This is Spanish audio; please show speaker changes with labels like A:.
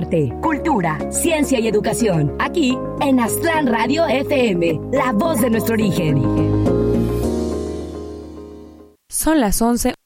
A: arte, cultura, ciencia y educación. Aquí en Aztlán Radio FM, la voz de nuestro origen.
B: Son las 11.